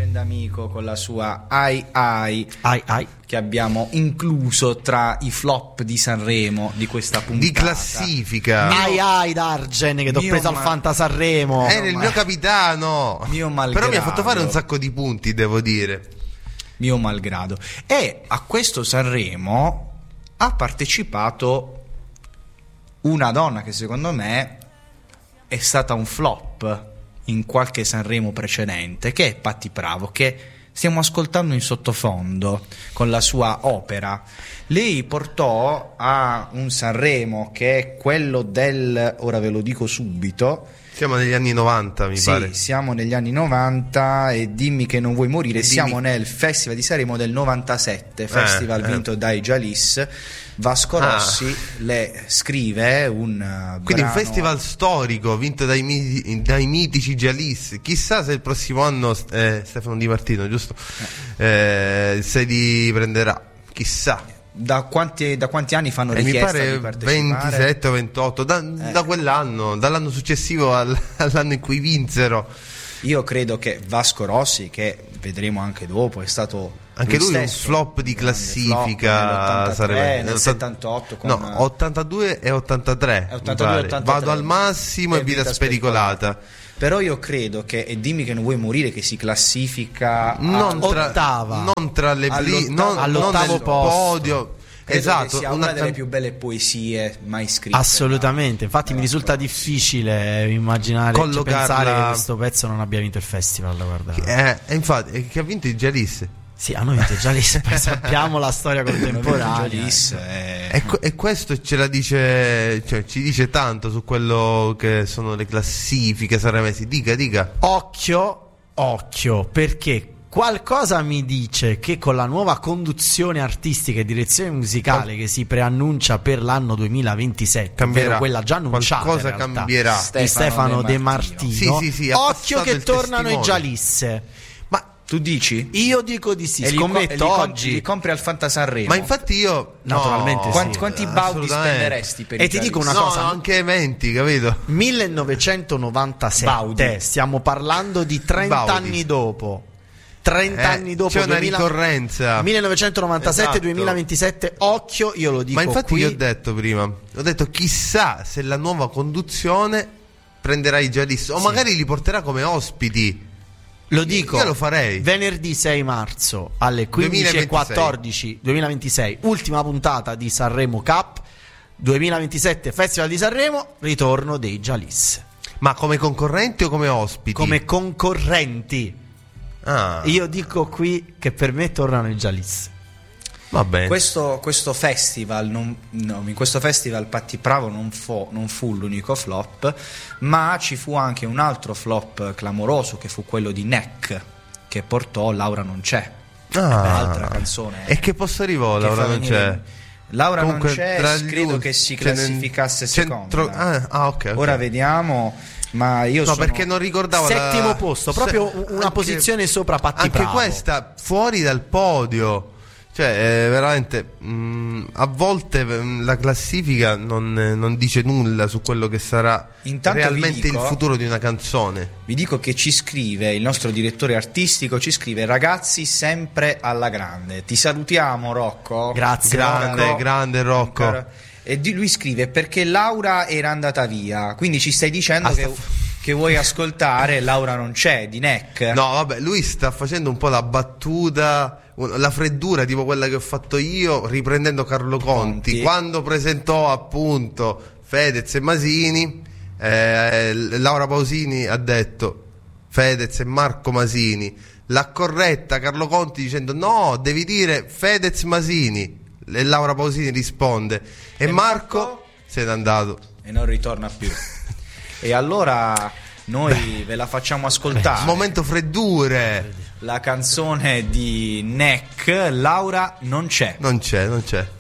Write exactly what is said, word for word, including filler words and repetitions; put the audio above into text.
grande amico con la sua Ai Ai, ai, ai. che abbiamo incluso tra i flop di Sanremo di questa puntata. Di classifica. Ai ai D'Argen che t'ho Mio preso ma- al Fanta Sanremo. Era il mio capitano. Mio malgrado. Però mi ha fatto fare un sacco di punti, devo dire. Mio malgrado. E a questo Sanremo ha partecipato una donna che secondo me è stata un flop in qualche Sanremo precedente, che è Patti Bravo, che stiamo ascoltando in sottofondo con la sua opera. Lei portò a un Sanremo che è quello del, ora ve lo dico subito, Siamo negli anni novanta, mi sì, pare. siamo negli anni novanta e dimmi che non vuoi morire. Dimmi. Siamo nel Festival di Sanremo del novantasette, festival eh. vinto dai Jalis. Vasco Ah. Rossi le scrive un uh, Quindi un brano- festival storico vinto dai, miti- dai mitici Jalis. Chissà se il prossimo anno eh, Stefano Di Martino, giusto? Eh, se li prenderà. Chissà. Da quanti, da quanti anni fanno E mi richiesta pare di partecipare? ventisette o ventotto da, Eh. da quell'anno, dall'anno successivo al- all'anno in cui vinsero. Io credo che Vasco Rossi, che vedremo anche dopo, è stato Anche lui un stesso flop di un grande classifica. flop nell'ottantatré, sarebbe nel settantotto con no, ottantadue e ottantatré, È mi ottantadue, pare. ottantatré. Vado al massimo e vita spericolata. Però io credo che, e dimmi che non vuoi morire, che si classifica Non a- tra, ottava. non tra le pli, All'ottavo- non, non all'ottavo nel posto. podio. credo Esatto, che sia una, una delle can- più belle poesie mai scritte. Assolutamente, infatti da- mi risulta difficile immaginare, cioè, Collocarla- pensare che questo pezzo non abbia vinto il festival, guarda. eh, e infatti eh, che ha vinto il Jalis. Sì, hanno vinto già lì, poi sappiamo la storia contemporanea. Jalis, eh. E, que- e questo ce la dice, cioè ci dice tanto su quello che sono le classifiche sanremesi. Dica, dica. Occhio, occhio, perché qualcosa mi dice che con la nuova conduzione artistica e direzione musicale che si preannuncia per l'anno duemilaventisette, Cambierà. ovvero quella già annunciata Qualcosa in realtà, cambierà. di Stefano Stefano De De Martino. Martino. Sì, sì, sì, ha Occhio passato che il tornano i testimone. Gialisse. Ma tu dici? Io dico di sì, E li co- scommetto e li com- oggi. li compri al Fanta Sanremo? Ma infatti io Naturalmente no, sì. Quanti, quanti baudi assolutamente. spenderesti per E i ti dico Jalis? una No, cosa, anche venti, capito? millenovecentonovantasette, Baudi. stiamo parlando di trenta Baudi. anni dopo. trenta Eh, anni dopo, c'è una duemila ricorrenza. millenovecentonovantasette Esatto. duemilaventisette, occhio, io lo dico Ma infatti qui. io ho detto prima, ho detto chissà se la nuova conduzione prenderà i Jalis o magari li porterà come ospiti. Lo dico, Io lo farei. venerdì sei marzo alle quindici e quattordici duemilaventisei, ultima puntata di Sanremo Cup duemilaventisette, Festival di Sanremo, ritorno dei Jalis Ma come concorrenti o come ospiti? come concorrenti. Ah, Io dico qui che per me tornano i Jalis. va bene. Questo, questo festival, non, no, in questo festival Patti Bravo non fu, non fu l'unico flop, ma ci fu anche un altro flop clamoroso che fu quello di Neck, che portò Laura non c'è, Ah. altra canzone. E che posto arrivò? che Laura fa non venire- c'è. Laura Comunque, non c'è, tra gli credo ul- che si ce ne- classificasse centro- seconda. ah, ah, ok, ok. Ora vediamo, ma io No, sono... perché non ricordavo Settimo la- posto, se- proprio una anche- posizione sopra Patti Anche Bravo. questa fuori dal podio. Cioè, eh, veramente mh, a volte mh, la classifica non, eh, non dice nulla su quello che sarà Intanto realmente vi dico- il futuro di una canzone. Vi dico che ci scrive il nostro direttore artistico, ci scrive: ragazzi sempre alla grande. Ti salutiamo Rocco. Grazie, Grande, Rocco. grande Rocco. Caro- E di- lui scrive perché Laura era andata via, quindi ci stai dicendo Ah, che, sta- che vuoi ascoltare Laura non c'è di Neck. No, vabbè, lui sta facendo un po' la battuta, la freddura tipo quella che ho fatto io riprendendo Carlo Conti, Conti. quando presentò appunto Fedez e Masini. eh, Laura Pausini ha detto Fedez e Marco Masini, l'ha corretta Carlo Conti dicendo no, devi dire Fedez Masini, e Laura Pausini risponde e, E Marco, Marco? se n'è andato. E non ritorna più. E allora noi ve la facciamo ascoltare. Momento freddure. La canzone di Neck, Laura non c'è. Non c'è, non c'è.